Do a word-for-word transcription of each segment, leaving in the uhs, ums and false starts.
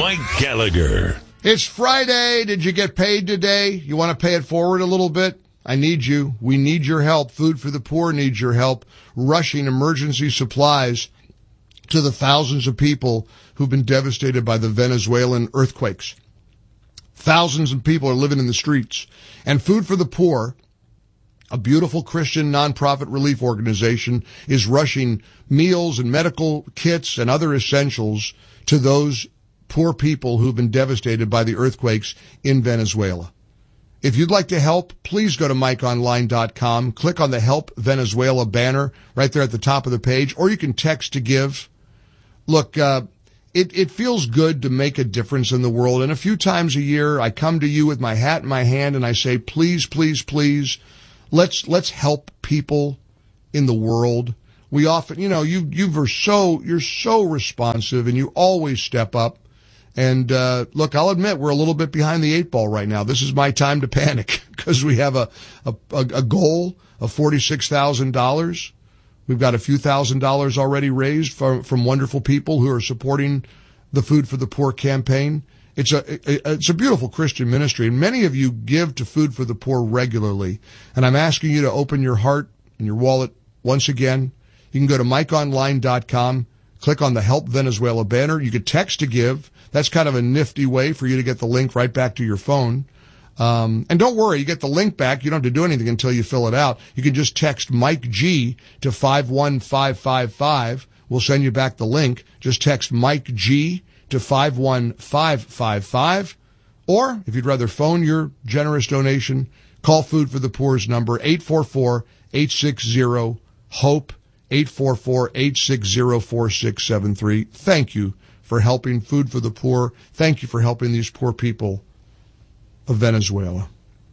Mike Gallagher. It's Friday. Did you get paid today? You want to pay it forward a little bit? I need you. We need your help. Food for the Poor needs your help. Rushing emergency supplies to the thousands of people who've been devastated by the Venezuelan earthquakes. Thousands of people are living in the streets. And Food for the Poor, a beautiful Christian nonprofit relief organization, is rushing meals and medical kits and other essentials to those poor people who've been devastated by the earthquakes in Venezuela. If you'd like to help, please go to mike online dot com, click on the Help Venezuela banner right there at the top of the page, or you can text to give. Look, uh, it, it feels good to make a difference in the world, and a few times a year I come to you with my hat in my hand and I say, please, please, please, let's, let's help people in the world. We often, you know, you, you are so, you're so responsive and you always step up. And, uh, look, I'll admit we're a little bit behind the eight ball right now. This is my time to panic because we have a, a, a goal of forty-six thousand dollars. We've got a few thousand dollars already raised from, from wonderful people who are supporting the Food for the Poor campaign. It's a, it's a beautiful Christian ministry, and many of you give to Food for the Poor regularly. And I'm asking you to open your heart and your wallet once again. You can go to mike online dot com, click on the Help Venezuela banner. You could text to give. That's kind of a nifty way for you to get the link right back to your phone. Um, and don't worry, you get the link back. You don't have to do anything until you fill it out. You can just text Mike G to five one five five five. We'll send you back the link. Just text Mike G to five one five five five. Or, if you'd rather phone your generous donation, call Food for the Poor's number, eight four four, eight six zero, HOPE, eight four four, eight six zero, four six seven three. Thank you for helping Food for the Poor. Thank you for helping these poor people of Venezuela.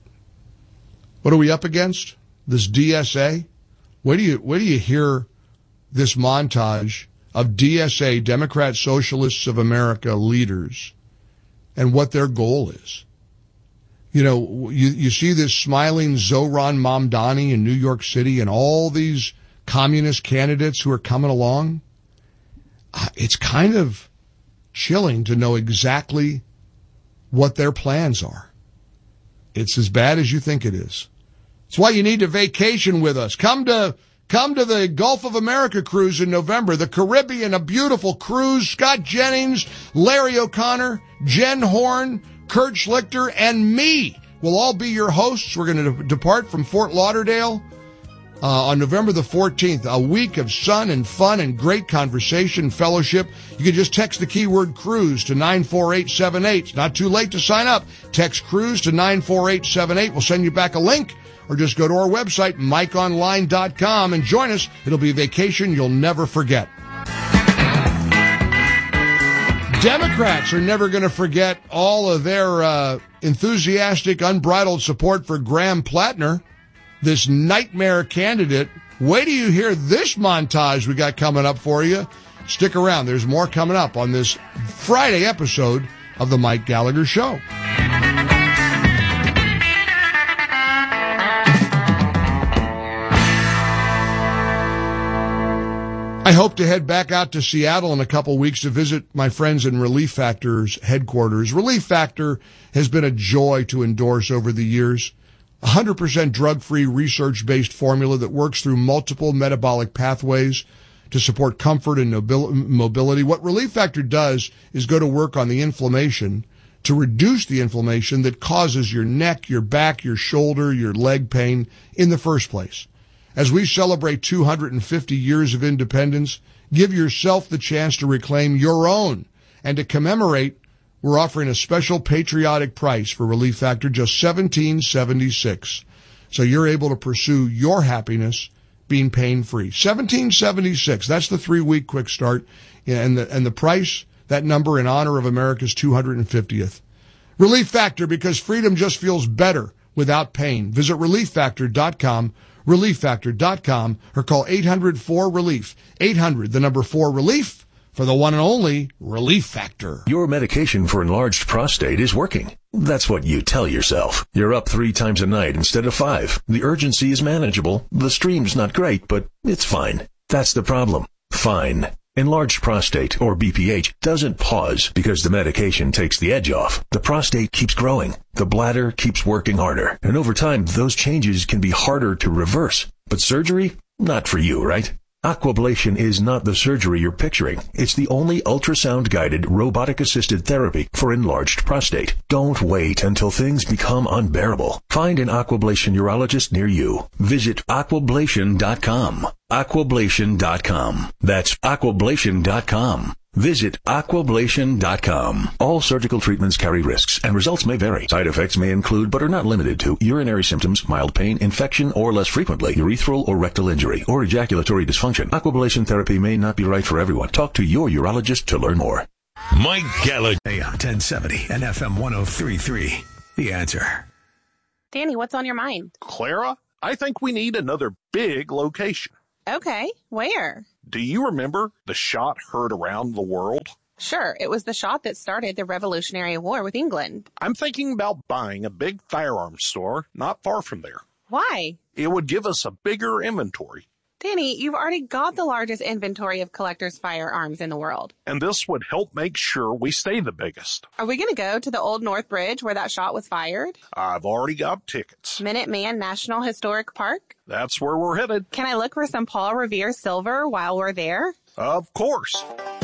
What are we up against? This D S A? Where do you, where do you hear this montage of D S A, Democrat Socialists of America leaders, and what their goal is? You know, you, you see this smiling Zohran Mamdani in New York City and all these communist candidates who are coming along. It's kind of chilling to know exactly what their plans are. It's as bad as you think it is. It's why you need to vacation with us. Come to, come to the Gulf of America cruise in November, the Caribbean, a beautiful cruise. Scott Jennings, Larry O'Connor, Jen Horn, Kurt Schlichter, and me will all be your hosts. We're going to depart from Fort Lauderdale Uh, on November the fourteenth, a week of sun and fun and great conversation, fellowship. You can just text the keyword cruise to nine four eight seven eight. It's not too late to sign up. Text cruise to nine four eight seven eight. We'll send you back a link, or just go to our website, mike online dot com, and join us. It'll be a vacation you'll never forget. Democrats are never going to forget all of their uh, enthusiastic, unbridled support for Graham Plattner, this nightmare candidate. Wait till you hear this montage we got coming up for you. Stick around. There's more coming up on this Friday episode of The Mike Gallagher Show. I hope to head back out to Seattle in a couple weeks to visit my friends in Relief Factor's headquarters. Relief Factor has been a joy to endorse over the years. one hundred percent drug-free, research-based formula that works through multiple metabolic pathways to support comfort and mobility. What Relief Factor does is go to work on the inflammation to reduce the inflammation that causes your neck, your back, your shoulder, your leg pain in the first place. As we celebrate two hundred fifty years of independence, give yourself the chance to reclaim your own. And to commemorate, we're offering a special patriotic price for Relief Factor, just seventeen seventy-six. So you're able to pursue your happiness being pain-free. seventeen seventy-six. That's the three-week quick start. And the, and the price, that number in honor of America's two hundred fiftieth. Relief Factor, because freedom just feels better without pain. Visit relief factor dot com, relief factor dot com, or call eight hundred four relief. eight hundred, the number four relief. For the one and only Relief Factor. Your medication for enlarged prostate is working. That's what you tell yourself. You're up three times a night instead of five. The urgency is manageable. The stream's not great, but it's fine. That's the problem. Fine. Enlarged prostate, or B P H, doesn't pause because the medication takes the edge off. The prostate keeps growing. The bladder keeps working harder. And over time, those changes can be harder to reverse. But surgery? Not for you, right? Aquablation is not the surgery you're picturing. It's the only ultrasound-guided, robotic-assisted therapy for enlarged prostate. Don't wait until things become unbearable. Find an Aquablation urologist near you. Visit aquablation dot com. aquablation dot com. That's aquablation dot com. Visit aquablation dot com. All surgical treatments carry risks, and results may vary. Side effects may include, but are not limited to, urinary symptoms, mild pain, infection, or less frequently, urethral or rectal injury, or ejaculatory dysfunction. Aquablation therapy may not be right for everyone. Talk to your urologist to learn more. Mike Gallagher. A M ten seventy and F M one oh three point three. The Answer. Danny, what's on your mind? Clara, I think we need another big location. Okay, where? Do you remember the shot heard around the world? Sure, it was the shot that started the Revolutionary War with England. I'm thinking about buying a big firearms store not far from there. Why? It would give us a bigger inventory. Danny, you've already got the largest inventory of collectors' firearms in the world. And this would help make sure we stay the biggest. Are we going to go to the Old North Bridge where that shot was fired? I've already got tickets. Minuteman National Historic Park? That's where we're headed. Can I look for some Paul Revere silver while we're there? Of course.